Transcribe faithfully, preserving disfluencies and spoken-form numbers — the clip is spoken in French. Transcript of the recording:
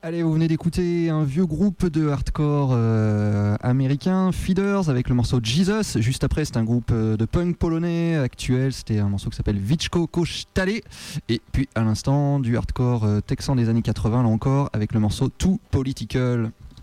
Allez, vous venez d'écouter un vieux groupe de hardcore euh, américain, Feeders, avec le morceau Jesus. Juste après, c'était un groupe euh, de punk polonais actuel, c'était un morceau qui s'appelle Wiczko Kosztale. Et puis à l'instant, du hardcore euh, texan des années quatre-vingts, là encore, avec le morceau Too Political.